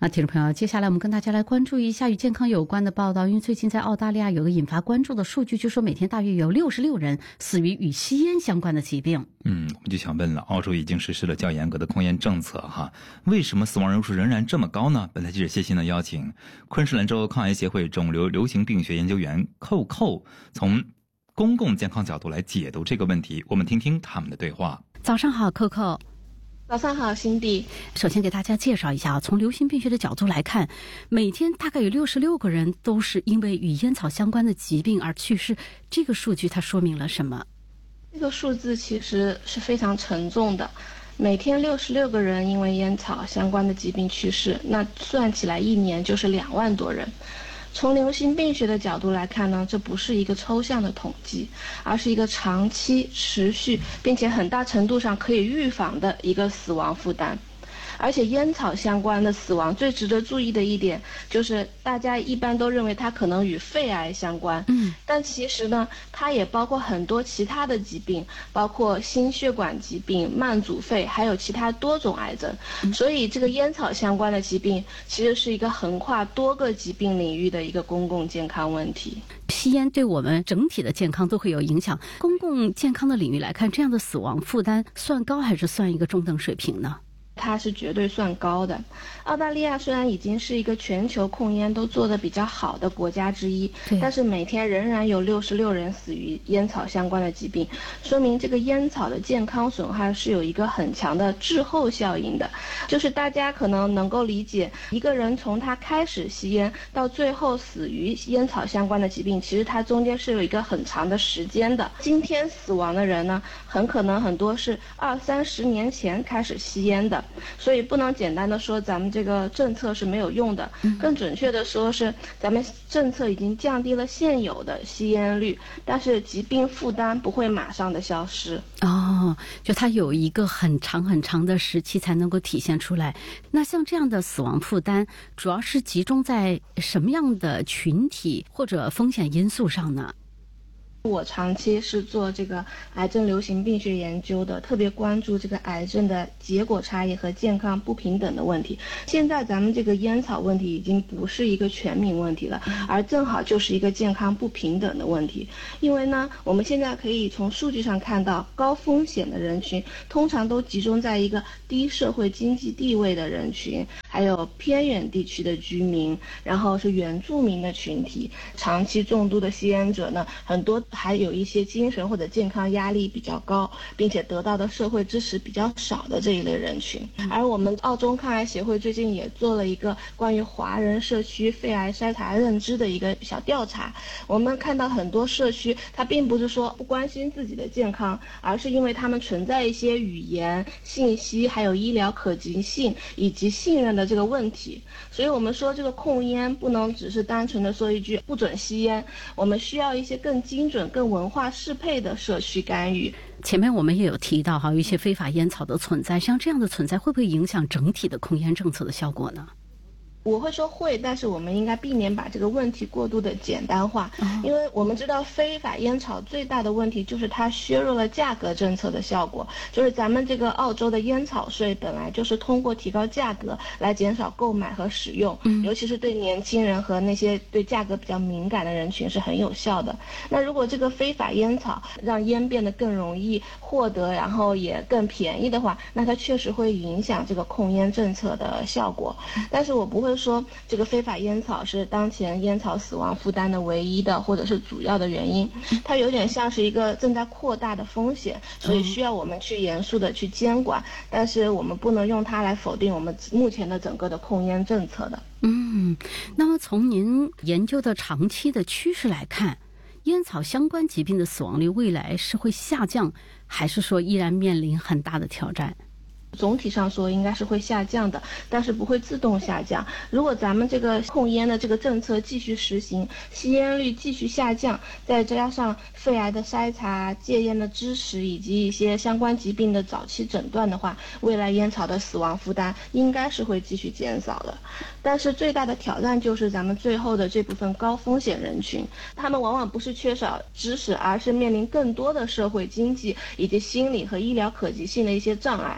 听众朋友，接下来我们跟大家来关注一下与健康有关的报道。因为最近在澳大利亚有个引发关注的数据，就说每天大约有66人死于与吸烟相关的疾病。 我们就想问了，澳洲已经实施了较严格的控烟政策为什么死亡人数仍然这么高呢？本台记者谢鑫呢邀请昆士兰州抗癌协会肿瘤流行病学研究员寇从公共健康角度来解读这个问题，我们听听他们的对话。 早上好，寇。 早上好，辛迪。 首先给大家介绍一下，从流行病学的角度来看，每天大概有66个人都是因为与烟草相关的疾病而去世。这个数据它说明了什么？ 这个数字其实是非常沉重的，每天66个人因为烟草相关的疾病去世，那算起来一年就是2万多人。从流行病学的角度来看呢，这不是一个抽象的统计，而是一个长期持续并且很大程度上可以预防的一个死亡负担。而且烟草相关的死亡最值得注意的一点就是大家一般都认为它可能与肺癌相关，但其实呢它也包括很多其他的疾病，包括心血管疾病、慢阻肺，还有其他多种癌症。所以这个烟草相关的疾病其实是一个横跨多个疾病领域的一个公共健康问题。 吸烟对我们整体的健康都会有影响。公共健康的领域来看，这样的死亡负担算高还是算一个中等水平呢？ 它是绝对算高的。澳大利亚虽然已经是一个全球控烟都做得比较好的国家之一，但是每天仍然有66人死于烟草相关的疾病，说明这个烟草的健康损害是有一个很强的滞后效应的。就是大家可能能够理解，一个人从他开始吸烟到最后死于烟草相关的疾病，其实它中间是有一个很长的时间的。今天死亡的人呢，很可能很多是20-30年前开始吸烟的，所以不能简单的说咱们这个政策是没有用的，更准确的说是咱们政策已经降低了现有的吸烟率，但是疾病负担不会马上的消失。 就它有一个很长的时期才能够体现出来。那像这样的死亡负担主要是集中在什么样的群体或者风险因素上呢？ 我长期是做这个癌症流行病学研究的，特别关注这个癌症的结果差异和健康不平等的问题。现在咱们这个烟草问题已经不是一个全民问题了，而正好就是一个健康不平等的问题。因为呢，我们现在可以从数据上看到，高风险的人群通常都集中在一个低社会经济地位的人群，还有偏远地区的居民，然后是原住民的群体。长期重度的吸烟者呢，很多还有一些精神或者健康压力比较高，并且得到的社会支持比较少的这一类人群。而我们澳洲抗癌协会最近也做了一个关于华人社区肺癌筛查认知的一个小调查，我们看到很多社区它并不是说不关心自己的健康，而是因为他们存在一些语言、信息还有医疗可及性以及信任的这个问题。所以我们说这个控烟不能只是单纯的说一句不准吸烟，我们需要一些更精准更文化适配的社区干预。 前面我们也有提到有一些非法烟草的存在，像这样的存在会不会影响整体的控烟政策的效果呢？ 我会说会，但是我们应该避免把这个问题过度的简单化，因为我们知道非法烟草最大的问题就是它削弱了价格政策的效果，就是咱们这个澳洲的烟草税本来就是通过提高价格来减少购买和使用，尤其是对年轻人和那些对价格比较敏感的人群是很有效的。那如果这个非法烟草让烟变得更容易获得，然后也更便宜的话，那它确实会影响这个控烟政策的效果。但是我不会说这个非法烟草是当前烟草死亡负担的唯一的或者是主要的原因，它有点像是一个正在扩大的风险，所以需要我们去严肃的去监管，但是我们不能用它来否定我们目前的整个的控烟政策的。 那么从您研究的长期的趋势来看，烟草相关疾病的死亡率未来是会下降，还是说依然面临很大的挑战？ 总体上说应该是会下降的，但是不会自动下降。如果咱们这个控烟的这个政策继续实行，吸烟率继续下降，再加上肺癌的筛查、戒烟的支持以及一些相关疾病的早期诊断的话，未来烟草的死亡负担应该是会继续减少的。但是最大的挑战就是咱们最后的这部分高风险人群，他们往往不是缺少知识，而是面临更多的社会经济以及心理和医疗可及性的一些障碍。所以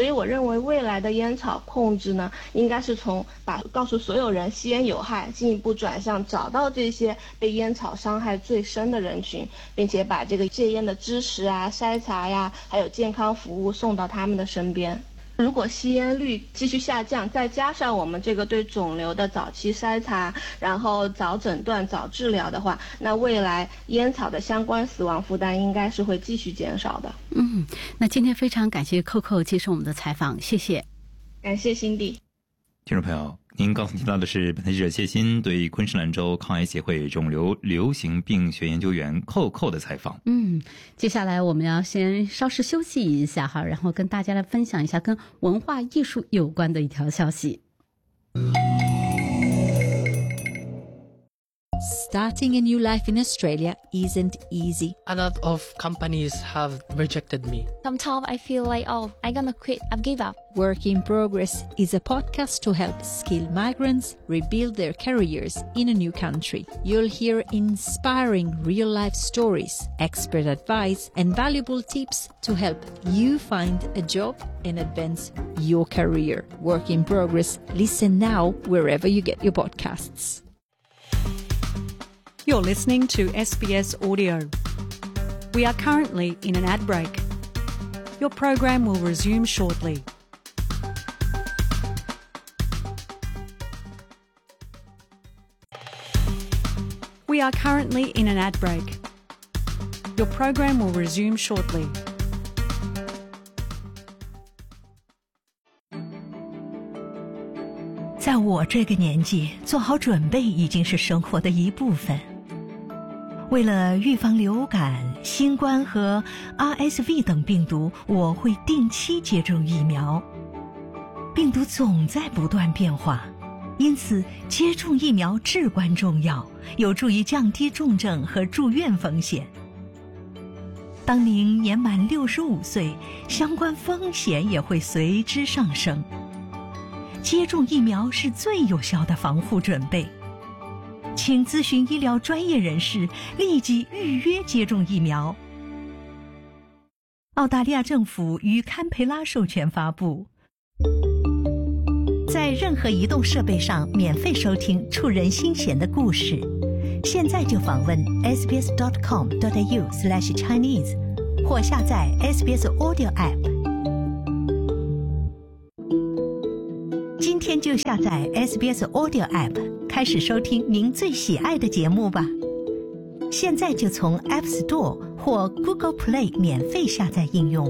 以我认为未来的烟草控制呢，应该是从告诉所有人吸烟有害，进一步转向找到这些被烟草伤害最深的人群，并且把这个戒烟的知识啊、筛查呀，还有健康服务送到他们的身边。如果吸烟率继续下降，再加上我们这个对肿瘤的早期筛查，然后早诊断、早治疗的话，那未来烟草的相关死亡负担应该是会继续减少的。 那今天非常感谢 Coco 接受我们的采访，谢谢。 感谢辛迪。 听众朋友，您刚才听到的是本台记者谢欣对昆士兰州抗癌协会肿瘤流行病学研究员寇的采访。 接下来我们要先稍事休息一下哈，然后跟大家来分享一下跟文化艺术有关的一条消息。 Starting a new life in Australia isn't easy. A lot of companies have rejected me. Sometimes I feel like, I'm gonna quit, I've give up. Work in Progress is a podcast to help skilled migrants rebuild their careers in a new country. You'll hear inspiring real-life stories, expert advice, and valuable tips to help you find a job and advance your career. Work in Progress. Listen now wherever you get your podcasts. You're listening to SBS Audio. We are currently in an ad break. Your program will resume shortly. We are currently in an ad break. Your program will resume shortly. 在我这个年纪，做好准备已经是生活的一部分。为了预防流感、新冠和 RSV 等病毒，我会定期接种疫苗。病毒总在不断变化，因此接种疫苗至关重要，有助于降低重症和住院风险。当您年满65岁，相关风险也会随之上升。接种疫苗是最有效的防护准备。请咨询医疗专业人士，立即预约接种疫苗。澳大利亚政府于堪培拉授权发布。在任何移动设备上免费收听触人心弦的故事。现在就访问 sbs.com.au/Chinese 或下载 SBS Audio App。今天就下载 SBS Audio App， 开始收听您最喜爱的节目吧。现在就从 App Store 或 Google Play 免费下载应用。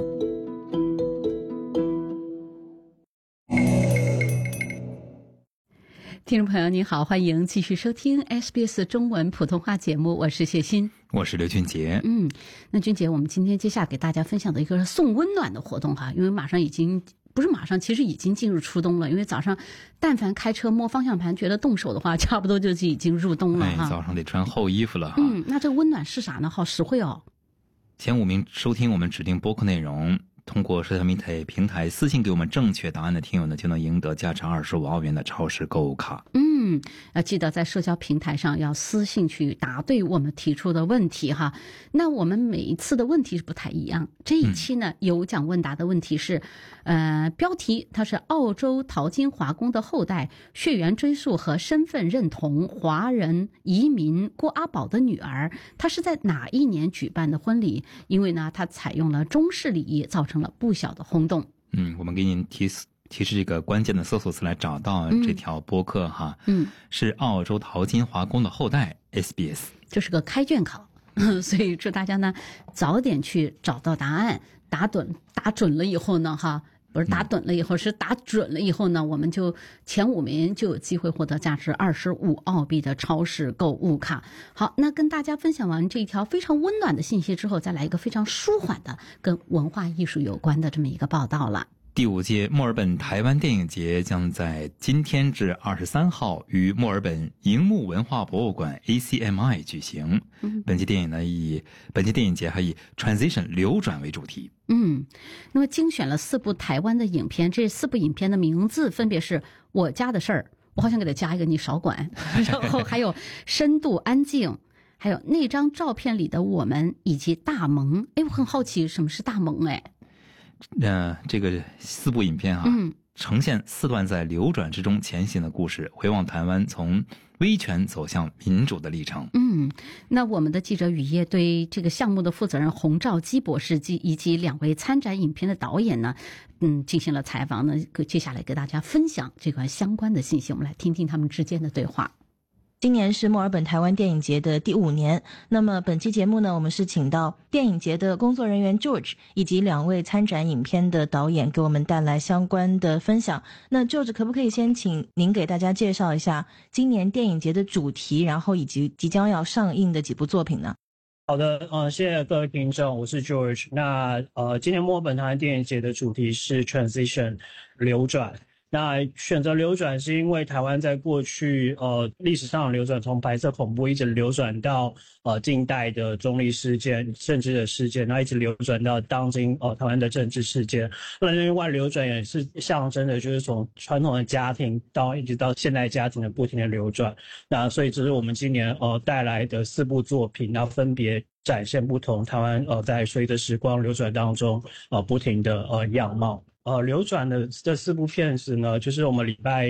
听众朋友您好，欢迎继续收听 SBS 中文普通话节目，我是谢欣， 我是刘俊杰。 那俊杰，我们今天接下来给大家分享的一个送温暖的活动哈，因为其实已经进入初冬了，因为早上但凡开车摸方向盘觉得冻手的话，差不多就已经入冬了哈。 早上得穿厚衣服了哈。 那这个温暖是啥呢？好实惠哦。 前5名收听我们指定播客内容，通过社交媒体平台私信给我们正确答案的听友呢，就能赢得价值25澳元的超市购物卡。 要记得在社交平台上要私信去答对我们提出的问题哈。那我们每一次的问题是不太一样。这一期呢，有奖问答的问题是，标题它是澳洲淘金华工的后代，血缘追溯和身份认同，华人移民郭阿宝的女儿，她是在哪一年举办的婚礼？因为呢，她采用了中式礼仪，造成了不小的轰动。 我们给您提示这个关键的搜索词来找到这条播客哈。是澳洲淘金华工的后代 SBS， 这是个开卷考，所以祝大家呢早点去找到答案，打准了以后呢哈。不是打盹了以后，是打准了以后呢，我们就前5名就有机会获得价值25澳币的超市购物卡。好，那跟大家分享完这一条非常温暖的信息之后，再来一个非常舒缓的跟文化艺术有关的这么一个报道了。 第5届墨尔本台湾电影节将在今天至23号于墨尔本荧幕文化博物馆 ACMI 举行。本届电影节还以 Transition 流转为主题。 那么精选了4部台湾的影片，这4部影片的名字分别是我家的事儿，我好想给它加一个你少管，然后还有深度安静，还有那张照片里的我们，以及大萌。我很好奇什么是大萌这个4部影片呈现4段在流转之中前行的故事，回望台湾从威权走向民主的历程。 那我们的记者雨夜对这个项目的负责人洪兆基博士以及2位参展影片的导演呢，进行了采访呢。接下来给大家分享这个相关的信息，我们来听听他们之间的对话。 今年是墨尔本台湾电影节的第5年，那么本期节目呢，我们是请到电影节的工作人员 George 以及2位参展影片的导演给我们带来相关的分享。那 George 可不可以先请您给大家介绍一下今年电影节的主题，然后以及即将要上映的几部作品呢？ 好的，谢谢各位听众，我是 George。那今年墨尔本台湾电影节的主题是 Transition 流转。那选择流转是因为台湾在过去历史上的流转，从白色恐怖一直流转到近代的中立事件、政治的事件，然后一直流转到当今台湾的政治事件。那另外流转也是象征的，就是从传统的家庭一直到现代家庭的不停的流转。那所以这是我们今年带来的4部作品，然后分别展现不同台湾在随着时光流转当中不停的样貌。流转的这4部片子呢，就是我们礼拜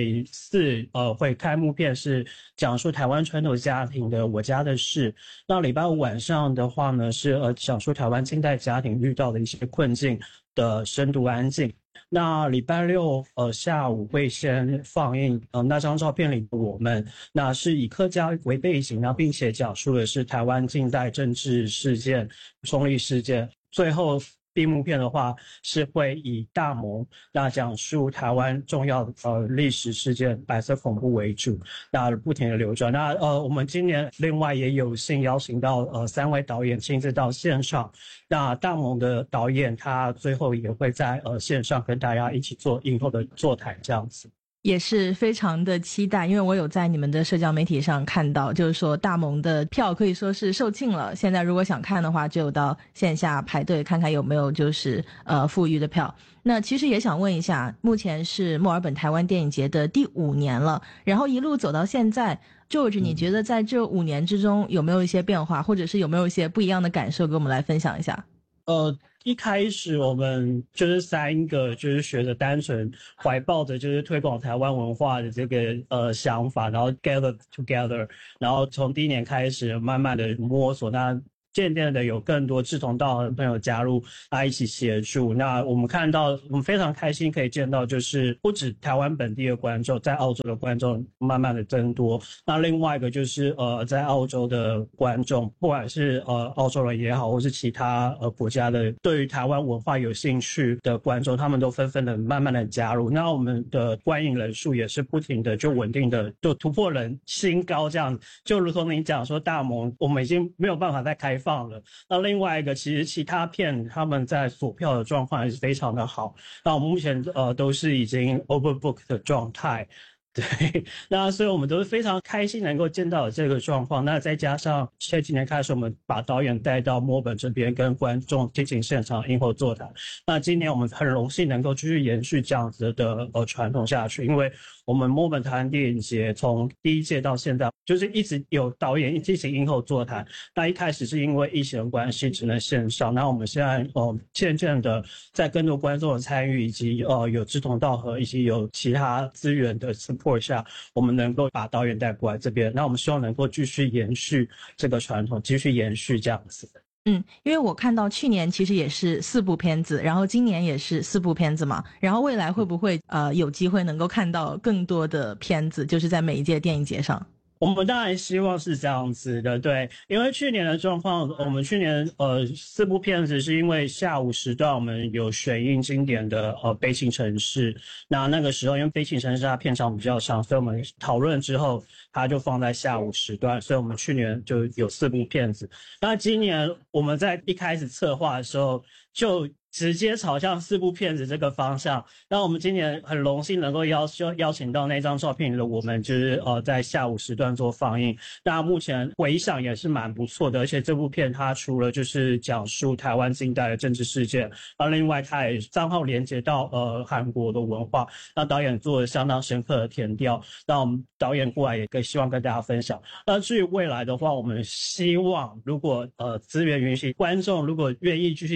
4会开幕片是讲述台湾传统家庭的我家的事。那礼拜5晚上的话呢，是讲述台湾近代家庭遇到的一些困境的深度安静。那礼拜6下午会先放映那张照片里的我们，那是以客家为背景，然后并且讲述的是台湾近代政治事件、中立事件。最后闭幕片的话是会以大盟那讲述台湾重要的历史事件白色恐怖为主，那不停的流转。那我们今年另外也有幸邀请到3位导演亲自到现场。那大盟的导演他最后也会在线上跟大家一起做映后的座谈这样子。 也是非常的期待，因为我有在你们的社交媒体上看到，就是说大盟的票可以说是售罄了，现在如果想看的话就到线下排队看看有没有就是富裕的票。那其实也想问一下，目前是墨尔本台湾电影节的第5年了，然后一路走到现在，George 你觉得在这5年之中有没有一些变化，或者是有没有一些不一样的感受，给我们来分享一下？ 一开始我们就是3个就是学着单纯怀抱着就是推广台湾文化的这个想法，然后 gather together， 然后从第1年开始慢慢的摸索，那渐渐的有更多志同道合的朋友加入，一起协助。那我们看到，我们非常开心可以见到，就是不止台湾本地的观众，在澳洲的观众慢慢的增多。那另外一个就是在澳洲的观众，不管是澳洲人也好，或是其他国家的对于台湾文化有兴趣的观众，他们都纷纷的慢慢的加入。那我们的观影人数也是不停的就稳定的就突破人新高这样子。就如同你讲说大盟，我们已经没有办法再开放了。那另外一个，其实其他片他们在锁票的状况还是非常的好。那我们目前都是已经 overbook 的状态。对，那所以我们都是非常开心能够见到这个状况。那再加上前几年开始，我们把导演带到墨尔本这边跟观众进行现场映后座谈。那今年我们很荣幸能够继续延续这样子的传统下去，因为我们墨尔本台湾电影节从第1届到现在，就是一直有导演进行映后座谈。那一开始是因为疫情的关系只能线上，那我们现在渐渐的在更多观众的参与，以及有志同道合，以及有其他资源的 support 下，我们能够把导演带过来这边。那我们希望能够继续延续这个传统，继续延续这样子。 因为我看到去年其实也是4部片子，然后今年也是4部片子嘛，然后未来会不会有机会能够看到更多的片子，就是在每一届电影节上？ 我们当然希望是这样子的，对，因为去年的状况，我们去年4部片子是因为下午时段我们有选映经典的悲情城市，那个时候因为悲情城市它片长比较长，所以我们讨论之后它就放在下午时段，所以我们去年就有4部片子。那今年我们在一开始策划的时候就直接朝向4部片子这个方向。那我们今年很荣幸能够邀请到那张照片的我们，就是在下午时段做放映。那目前回响也是蛮不错的，而且这部片它除了就是讲述台湾近代的政治事件，另外它也账号连接到韩国的文化。那导演做了相当深刻的田调，那我们导演过来也希望跟大家分享。那至于未来的话，我们希望如果资源允许，观众如果愿意继续支持的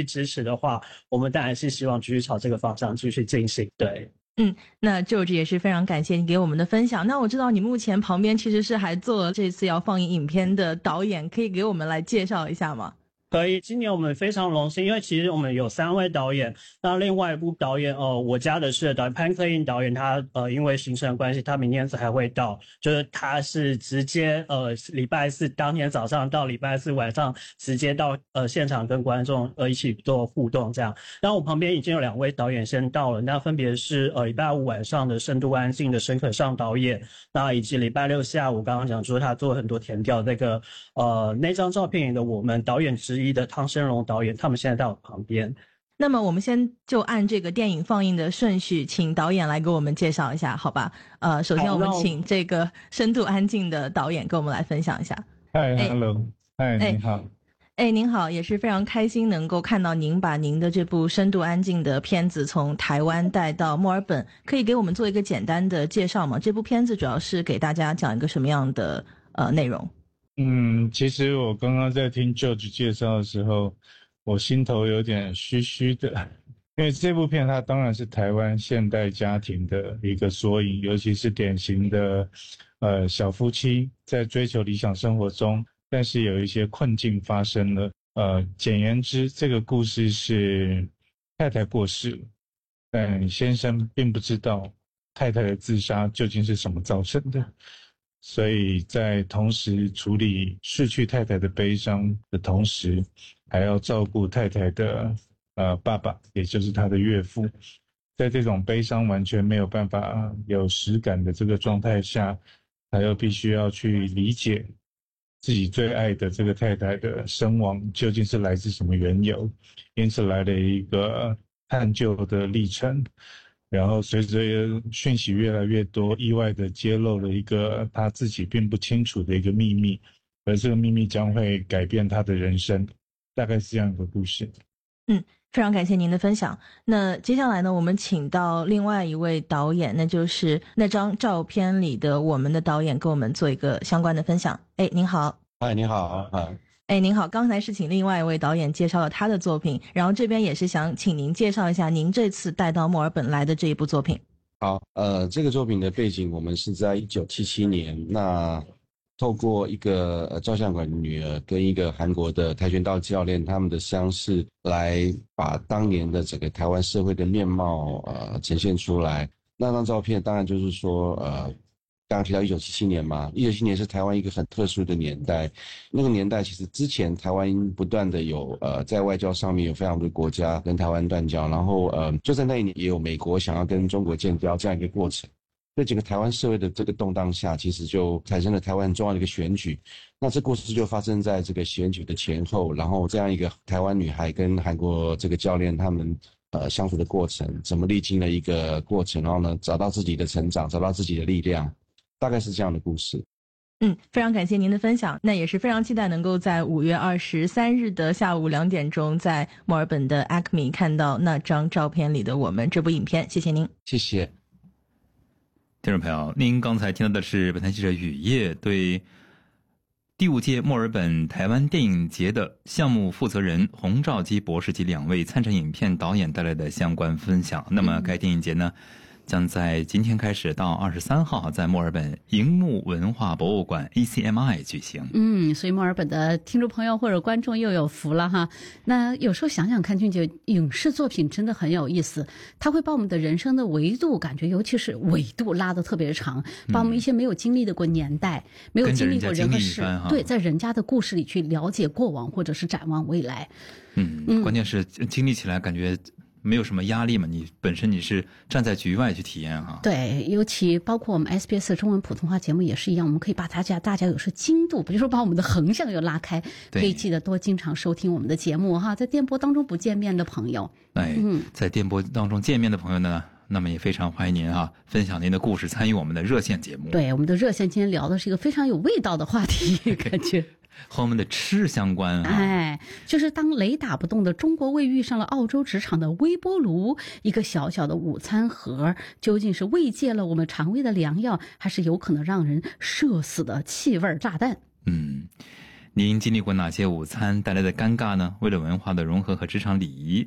的话，我们当然是希望继续朝这个方向继续进行。对。 那 George 也是非常感谢你给我们的分享。那我知道你目前旁边其实是还做了这次要放映影片的导演，可以给我们来介绍一下吗？ 可以，今年我们非常荣幸，因为其实我们有3位导演，那另外一部导演我家的是导演潘克印导演，他因为行程的关系，他明天才会到，就是他是直接礼拜四当天早上到礼拜四晚上直接到现场跟观众一起做互动这样。然后我旁边已经有2位导演先到了，那分别是礼拜五晚上的深度安静的沈可尚导演，那以及礼拜六下午刚刚讲说他做很多田调这个那张照片里的我们导演之一的汤申荣导演，他们现在在我旁边。 那么我们先就按这个电影放映的顺序，请导演来给我们介绍一下，好吧？首先我们请这个深度安静的导演跟我们来分享一下。 嗨 ，Hello， 嗨，你好。 您好，也是非常开心能够看到您把您的这部深度安静的片子从台湾带到墨尔本，可以给我们做一个简单的介绍吗？这部片子主要是给大家讲一个什么样的内容？ 其实我刚刚在听 George 介绍的时候，我心头有点虚虚的，因为这部片它当然是台湾现代家庭的一个缩影，尤其是典型的小夫妻在追求理想生活中，但是有一些困境发生了。简言之，这个故事是太太过世了，但先生并不知道太太的自杀究竟是什么造成的。所以在同时处理逝去太太的悲伤的同时，还要照顾太太的爸爸，也就是他的岳父。在这种悲伤完全没有办法有实感的这个状态下，他又必须要去理解自己最爱的这个太太的身亡究竟是来自什么缘由，因此来了一个探究的历程。然后随着讯息越来越多，意外的揭露了一个他自己并不清楚的一个秘密，而这个秘密将会改变他的人生，大概是这样一个故事。 非常感谢您的分享。那接下来呢，我们请到另外一位导演，那就是那张照片里的我们的导演，跟我们做一个相关的分享。您好。 嗨，你好。 您好，刚才是请另外一位导演介绍了他的作品，然后这边也是想请您介绍一下您这次带到墨尔本来的这一部作品。 好，这个作品的背景我们是在1977年，那透过一个照相馆的女儿跟一个韩国的跆拳道教练他们的相识，来把当年的整个台湾社会的面貌呈现出来。那张照片当然就是说刚刚提到1977年嘛，1977年是台湾一个很特殊的年代。那个年代其实之前台湾不断的有在外交上面有非常多国家跟台湾断交，然后就在那一年也有美国想要跟中国建交这样一个过程。在整个台湾社会的这个动荡下，其实就产生了台湾很重要的一个选举。那这故事就发生在这个选举的前后，然后这样一个台湾女孩跟韩国这个教练他们相处的过程，怎么历经了一个过程，然后呢找到自己的成长，找到自己的力量。大概是这样的故事。 非常感谢您的分享。那也是非常期待能够在5月23日的下午2点钟，在墨尔本的 Acme 看到那张照片里的我们这部影片。谢谢您。 谢谢。 听众朋友，您刚才听到的是本台记者雨夜对第5届墨尔本台湾电影节的项目负责人洪兆基博士及2位参展影片导演带来的相关分享。那么该电影节呢将在今天开始到23号在墨尔本荧幕文化博物馆 ACMI 举行。 所以墨尔本的听众朋友或者观众又有福了哈。那有时候想想看，俊杰，影视作品真的很有意思，它会把我们的人生的维度感觉，尤其是纬度拉得特别长，把我们一些没有经历的过年代，没有经历过人和事，对，在人家的故事里去了解过往或者是展望未来。 关键是经历起来感觉没有什么压力嘛，你本身你是站在局外去体验哈。 对，尤其包括我们 SBS 中文普通话节目也是一样，我们可以把大家有时精度，比如说把我们的横向又拉开，可以记得多经常收听我们的节目哈。在电波当中不见面的朋友， 在电波当中见面的朋友呢，那么也非常欢迎您哈，分享您的故事，参与我们的热线节目。 对，我们的热线今天聊的是一个非常有味道的话题，感觉和我们的吃相关就是当雷打不动的中国胃遇上了澳洲职场的微波炉，一个小小的午餐盒究竟是慰藉了我们肠胃的良药，还是有可能让人社死的气味炸弹？ 您经历过哪些午餐带来的尴尬呢？为了文化的融合和职场礼仪，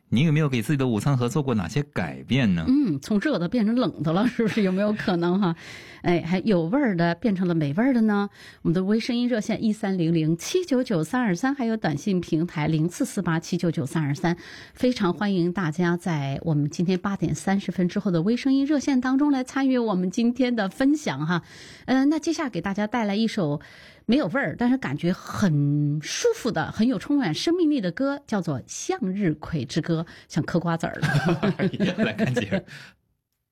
你有没有给自己的午餐盒做过哪些改变呢？ 从热的变成冷的了，是不是？有没有可能哈？哎，还有味儿的变成了没味儿的呢？我们的微声音热线1300799323，还有短信平台0448799323，非常欢迎大家在我们今天8点30分之后的微声音热线当中来参与我们今天的分享哈。那接下来给大家带来一首没有味儿，但是感觉很舒服的、很有充满生命力的歌，叫做《向日葵之歌》，像嗑瓜子儿了。 来看姐，